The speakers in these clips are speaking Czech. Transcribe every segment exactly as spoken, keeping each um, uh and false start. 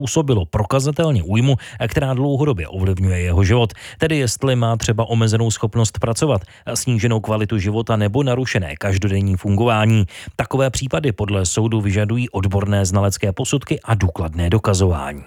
způsobilo prokazatelně újmu, která dlouhodobě ovlivňuje jeho život, tedy jestli má třeba omezenou schopnost pracovat, sníženou kvalitu života nebo narušené každodenní fungování. Takové případy podle soudu vyžadují odborné znalecké posudky a důkladné dokazování.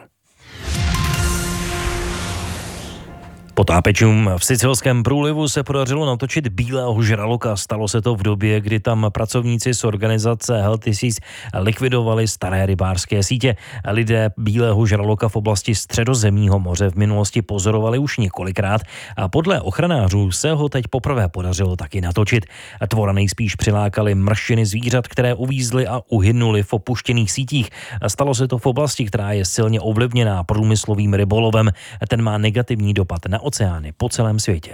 Potápečům v sicilském průlivu se podařilo natočit bílého žraloka. Stalo se to v době, kdy tam pracovníci z organizace Healthy Seas likvidovali staré rybářské sítě. Lidé bílého žraloka v oblasti Středozemního moře v minulosti pozorovali už několikrát a podle ochranářů se ho teď poprvé podařilo taky natočit. Tvora nejspíš přilákali mršiny zvířat, které uvízly a uhynuli v opuštěných sítích. Stalo se to v oblasti, která je silně ovlivněná průmyslovým rybolovem. Ten má negativní dopad na oceány po celém světě.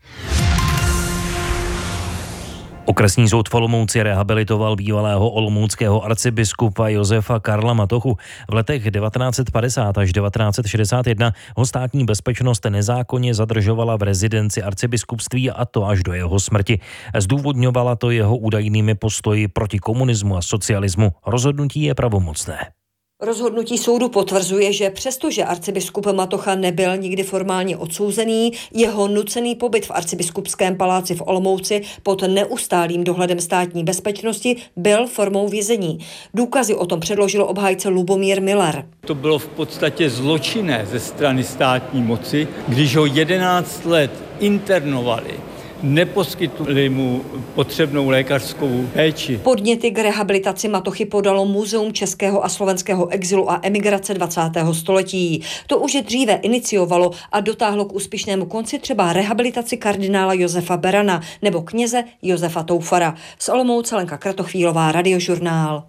Okresní soud v Olomouci rehabilitoval bývalého olomouckého arcibiskupa Josefa Karla Matochu. V letech devatenáct padesát až devatenáct šedesát jedna ho státní bezpečnost nezákonně zadržovala v rezidenci arcibiskupství, a to až do jeho smrti. Zdůvodňovala to jeho údajnými postoji proti komunismu a socialismu. Rozhodnutí je pravomocné. Rozhodnutí soudu potvrzuje, že přestože arcibiskup Matocha nebyl nikdy formálně odsouzený, jeho nucený pobyt v arcibiskupském paláci v Olomouci pod neustálým dohledem státní bezpečnosti byl formou vězení. Důkazy o tom předložil obhájce Lubomír Miller. To bylo v podstatě zločinné ze strany státní moci, když ho jedenáct let internovali. Neposkytli mu potřebnou lékařskou péči. Podněty k rehabilitaci Matochy podalo Muzeum českého a slovenského exilu a emigrace dvacátého století. To už dříve iniciovalo a dotáhlo k úspěšnému konci třeba rehabilitaci kardinála Josefa Berana nebo kněze Josefa Toufara. Z Olomouce Lenka Kratochvílová, Radiožurnál.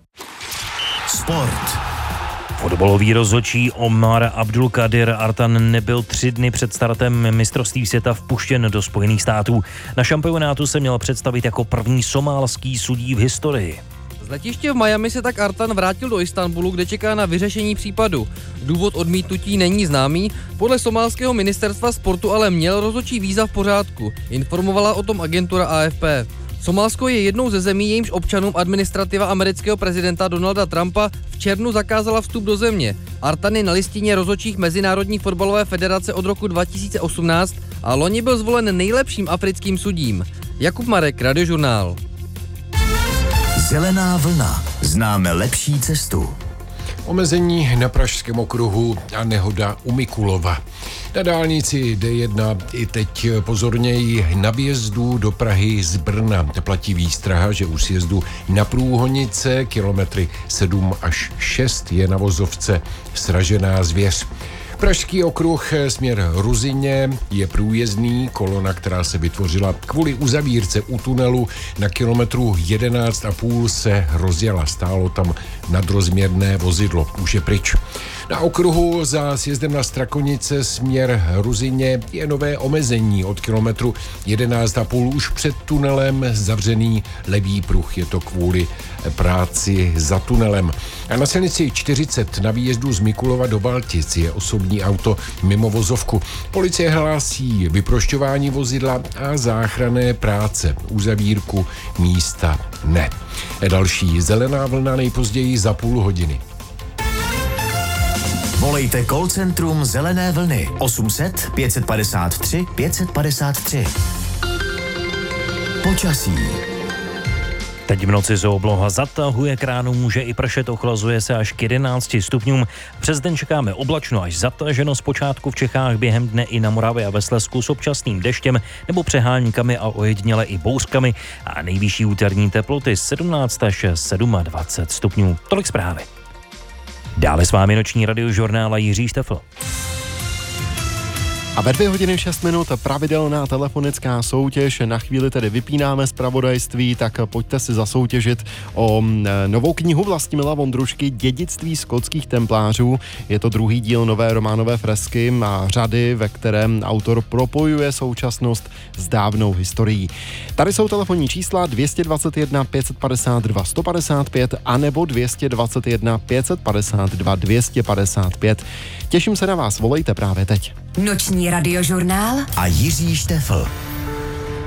Sport. Fotbalový rozhodčí Omar Abdulkadir Artan nebyl tři dny před startem mistrovství světa vpuštěn do Spojených států. Na šampionátu se měl představit jako první somálský sudí v historii. Z letiště v Miami se tak Artan vrátil do Istanbulu, kde čeká na vyřešení případu. Důvod odmítnutí není známý, podle somálského ministerstva sportu ale měl rozhodčí víza v pořádku, informovala o tom agentura A F P. Somálsko je jednou ze zemí, jejímž občanům administrativa amerického prezidenta Donalda Trumpa v červnu zakázala vstup do země. Artan je na listině rozhodčích Mezinárodní fotbalové federace od roku dva tisíce osmnáct a loni byl zvolen nejlepším africkým sudím. Jakub Marek, Radiožurnál. Zelená vlna. Známe lepší cestu. Omezení na Pražském okruhu a nehoda u Mikulova. Na dálnici D jedna i teď pozorněji na výjezdu do Prahy z Brna. Platí výstraha, že u sjezdu na Průhonice kilometry sedm až šest je na vozovce sražená zvěř. Pražský okruh směr Ruzyně je průjezdný, kolona, která se vytvořila kvůli uzavírce u tunelu na kilometru jedenáct a půl se rozjela. Stálo tam nadrozměrné vozidlo, už je pryč. Na okruhu za sjezdem na Strakonice směr Ruzyně je nové omezení od kilometru jedenáct a půl už před tunelem zavřený levý pruh. Je to kvůli práci za tunelem. A na silnici čtyřicet na výjezdu z Mikulova do Baltic je osobní auto mimo vozovku. Policie hlásí vyprošťování vozidla a záchranné práce. Uzavírku místa ne. Další zelená vlna nejpozději za půl hodiny. Volejte call centrum Zelené vlny osm set pět padesát tři pět padesát tři. Počasí. Teď v noci se obloha zatahuje, k ránu může i pršet, ochlazuje se až k jedenácti stupňům. Přes den čekáme oblačno až zataženo, zpočátku v Čechách, během dne i na Moravě a ve Slezsku s občasným deštěm nebo přeháňkami a ojediněle i bouřkami a nejvyšší úterní teploty sedmnáct až dvacet sedm stupňů. Tolik zprávy. Dále s vámi noční radiožurnál a Jiří Štefl. A ve dvě hodiny šest minut pravidelná telefonická soutěž. Na chvíli tedy vypínáme zpravodajství, tak pojďte si zasoutěžit o novou knihu Vlastimila Vondrušky Dědictví skotských templářů. Je to druhý díl nové románové fresky a řady, ve kterém autor propojuje současnost s dávnou historií. Tady jsou telefonní čísla dvě dvacet jedna pět padesát dva sto padesát pět a nebo dvě dvacet jedna pět padesát dva dvě padesát pět. Těším se na vás, volejte právě teď. Noční radiožurnál a Jiří Štefl.